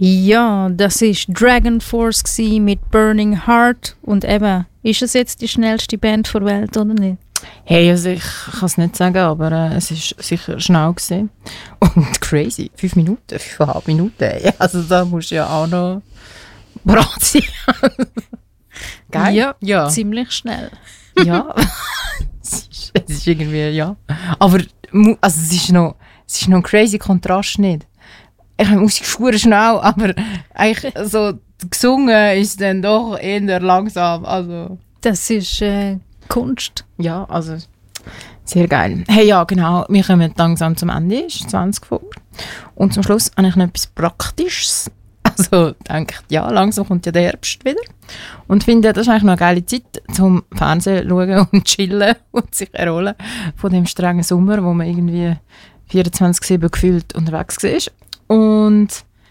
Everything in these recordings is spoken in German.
Ja, das war Dragon Force mit Burning Heart. Und eben, ist es jetzt die schnellste Band der Welt oder nicht? Hey, also ich kann es nicht sagen, aber es war sicher schnell gewesen. Und crazy, 5 Minuten, 5,5 Minuten. Ja, also da musst du ja auch noch bereit sein. Geil? Ja, ziemlich schnell. Ja, es ist irgendwie, ja. Aber also es ist noch ein crazy Kontrast nicht. Ich habe Musik schwer schnell, aber eigentlich so gesungen ist dann doch eher langsam. Also. Das ist Kunst. Ja, also sehr geil. Hey, ja, genau. Wir kommen langsam zum Ende. Es ist 20 vor. Und zum Schluss habe ich noch etwas Praktisches. Also denke ich, ja, langsam kommt ja der Herbst wieder. Und finde, das ist eigentlich noch eine geile Zeit, zum Fernsehen schauen und chillen und sich erholen von dem strengen Sommer, wo man irgendwie 24/7 gefühlt unterwegs war. Und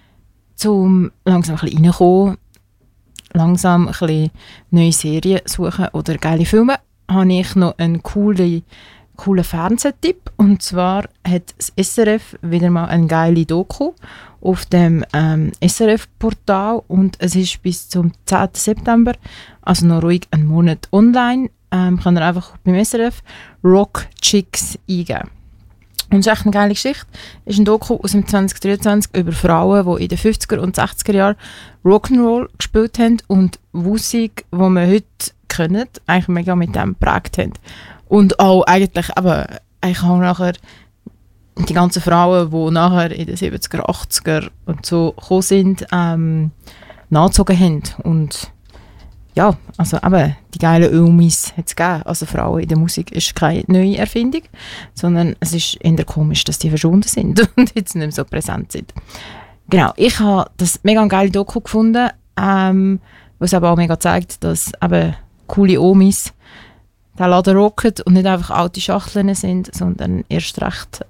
zum langsam ein bisschen reinkommen, langsam ein bisschen neue Serien suchen oder geile Filme, habe ich noch einen coolen Fernsehtipp. Und zwar hat das SRF wieder mal eine geile Doku auf dem SRF-Portal und es ist bis zum 10. September, also noch ruhig einen Monat online. Kann ihr einfach beim SRF Rock Chicks eingeben. Und es ist echt eine geile Geschichte. Es ist ein Doku aus dem 2023 über Frauen, die in den 50er und 60er Jahren Rock'n'Roll gespielt haben und Musik, die wir heute kennen, eigentlich mega mit dem geprägt haben. Und auch eigentlich auch nachher die ganzen Frauen, die nachher in den 70er, 80er und so gekommen sind, nachgezogen haben. Und ja, also eben, die geilen Ömis hat es gegeben. Also Frauen in der Musik ist keine neue Erfindung, sondern es ist eher komisch, dass die verschwunden sind und jetzt nicht mehr so präsent sind. Genau, ich habe das mega geile Doku gefunden, was aber auch mega zeigt, dass eben coole Omis den Laden rocken und nicht einfach alte Schachteln sind, sondern erst recht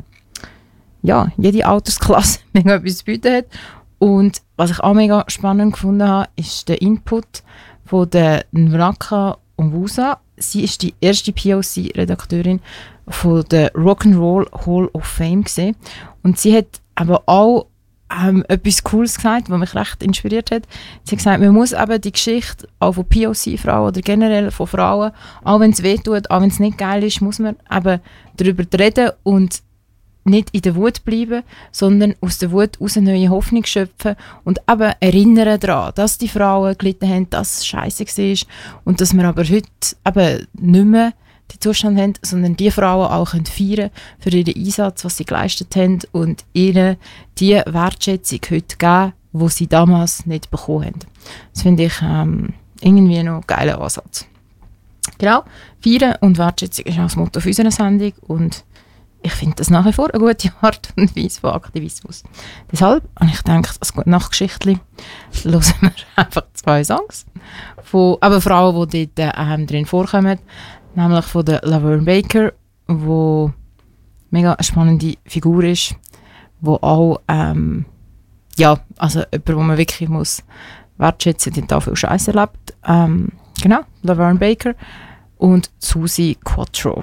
jede Altersklasse mega etwas zu bieten hat. Und was ich auch mega spannend gefunden habe, ist der Input von der Nvraka Onwusa. Sie ist die erste POC-Redakteurin von der Rock'n'Roll Hall of Fame gewesen. Und sie hat aber auch etwas Cooles gesagt, was mich recht inspiriert hat. Sie hat gesagt, man muss eben die Geschichte auch von POC-Frauen oder generell von Frauen, auch wenn es wehtut, auch wenn es nicht geil ist, muss man eben darüber reden und nicht in der Wut bleiben, sondern aus der Wut aus eine neue Hoffnung schöpfen und eben erinnern daran, dass die Frauen gelitten haben, dass es scheisse war und dass wir aber heute eben nicht mehr den Zustand haben, sondern die Frauen auch feiern können für ihren Einsatz, was sie geleistet haben und ihnen die Wertschätzung heute geben, die sie damals nicht bekommen haben. Das finde ich irgendwie noch einen geilen Ansatz. Genau, feiern und Wertschätzung ist auch das Motto unserer Sendung und ich finde das nach wie vor eine gute Art und Weise von Aktivismus. Deshalb habe ich gedacht, als gute Nachtgeschichtli hören wir einfach 2 Songs von Frauen, die dort drin vorkommen, nämlich von der Laverne Baker, die mega eine spannende Figur ist, die auch jemand, wo man wirklich muss wertschätzen, die da viel Scheiße erlebt. Genau, Laverne Baker und Suzi Quatro.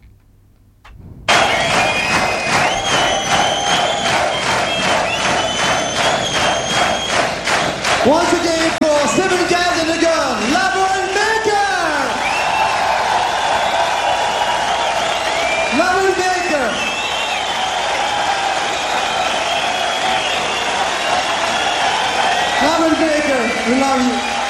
Once again for 7 guys and a girl, Laverne Baker! Laverne Baker! Laverne Baker, we love you.